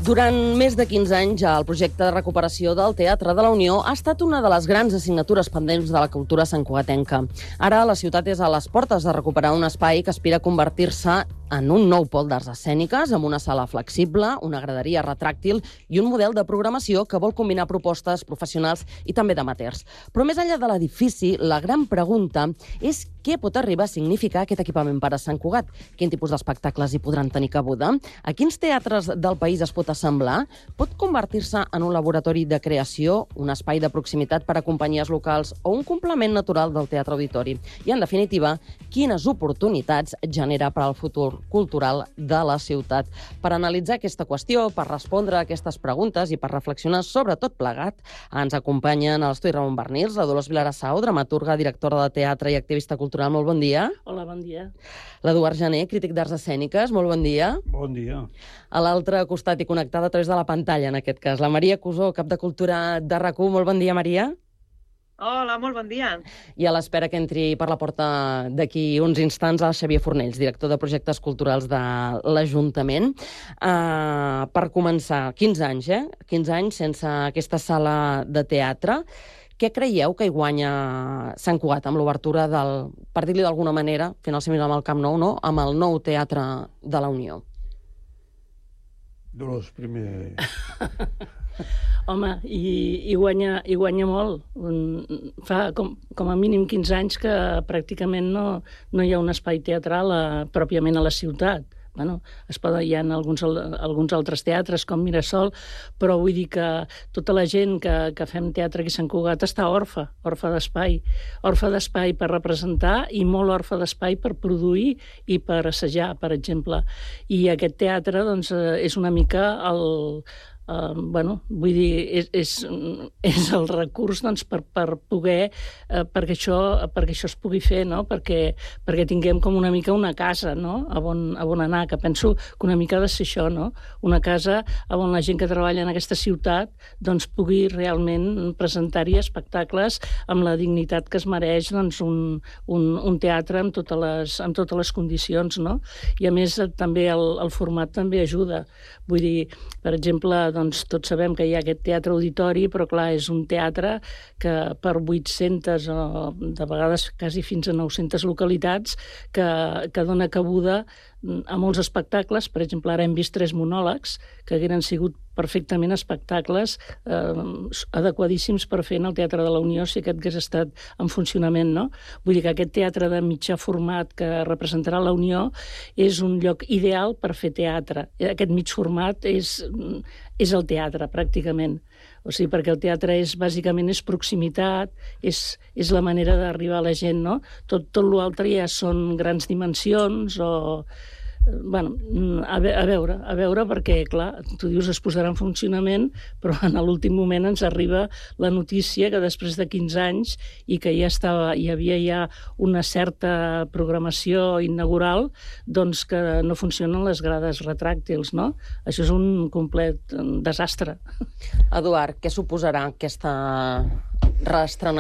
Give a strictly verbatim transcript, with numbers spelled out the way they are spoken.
Durant més de quinze anys, el projecte de recuperació del Teatre de la Unió ha estat una de les grans assignatures pendents de la cultura santcugatenca. Ara, la ciutat és a les portes de recuperar un espai que aspira a convertir-se en un nou pol d'arts escèniques, amb una sala flexible, una graderia retràctil i un model de programació que vol combinar propostes professionals i també d'amateurs. Però més enllà de l'edifici, la gran pregunta és què pot arribar a significar aquest equipament per a Sant Cugat? Quin tipus d'espectacles hi podran tenir cabuda? A quins teatres del país es pot assemblar? Pot convertir-se en un laboratori de creació, un espai de proximitat per a companyies locals o un complement natural del teatre auditori? I, en definitiva, quines oportunitats genera per al futur cultural de la ciutat? Per analitzar aquesta qüestió, per respondre a aquestes preguntes i per reflexionar sobre tot plegat, ens acompanyen a l'estudi Ramon Barnils, la Dolors Vilarassau, dramaturga, directora de teatre i activista cultural. Molt bon dia. Hola, bon dia. L'Eduard Gené, crític d'arts escèniques. Molt bon dia. Bon dia. A l'altre costat i connectada a través de la pantalla, en aquest cas, la Maria Cusó, cap de Cultura de RAC u. Molt bon dia, Maria. Hola, molt bon dia. I a l'espera que entri per la porta d'aquí uns instants el Xavier Fornells, director de projectes culturals de l'Ajuntament. Uh, per començar, quinze anys, eh? quinze anys sense aquesta sala de teatre. Què creieu que hi guanya Sant Cugat amb l'obertura del, per dir-li d'alguna manera, fent el símil amb el Camp Nou, no? Amb el nou Teatre de la Unió? Dolors, primer... Home, i, i, guanya, i guanya molt. Fa com, com a mínim quinze anys que pràcticament no, no hi ha un espai teatral a, pròpiament a la ciutat. Bueno, es poden, hi ha alguns, alguns altres teatres com Mirasol, però vull dir que tota la gent que, que fem teatre aquí a Sant Cugat està orfa, orfa d'espai. Orfa d'espai per representar i molt orfa d'espai per produir i per assajar, per exemple. I aquest teatre doncs, és una mica el... Uh, bueno, vull dir, és, és, és el recurs doncs, per, per poder, uh, perquè, això, perquè això es pugui fer, no? perquè, perquè tinguem com una mica una casa, no? a, on, a on anar, que penso que una mica ha de ser això, no? Una casa on la gent que treballa en aquesta ciutat doncs, pugui realment presentar-hi espectacles amb la dignitat que es mereix doncs, un, un, un teatre amb totes les, amb totes les condicions, no? I a més també el, el format també ajuda. Vull dir, per exemple, doncs tots sabem que hi ha aquest teatre auditori, però clar, és un teatre que per vuit-centes o de vegades quasi fins a nou-centes localitats que, que dona cabuda a molts espectacles. Per exemple, ara hem vist tres monòlegs que hagueren sigut perfectament espectacles eh, adequadíssims per fer en el Teatre de la Unió si aquest hagués estat en funcionament, no? Vull dir que aquest teatre de mitjà format que representarà la Unió és un lloc ideal per fer teatre. Aquest mig format és, és el teatre, pràcticament. O sigui, perquè el teatre és, bàsicament, és proximitat, és, és la manera d'arribar a la gent, no? Tot, tot l'altre ja són grans dimensions o... Bueno, a, ve a veure, a veure, perquè, clar, tu dius es posarà en funcionament, però en l'últim moment ens arriba la notícia que després de quinze anys i que ja estava, hi havia ja una certa programació inaugural, doncs que no funcionen les grades retràctils, no? Això és un complet desastre. Eduard, què suposarà aquesta reestrenament